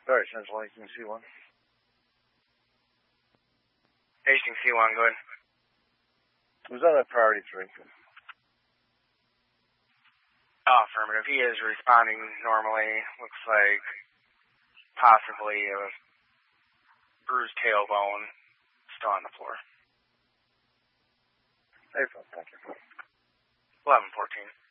All right, Central Hastings C1. Hastings C1, go ahead. Who's on that priority 3? Oh, affirmative. He is responding normally. Looks like possibly a bruised tailbone still on the floor. April, thank you. 11-14.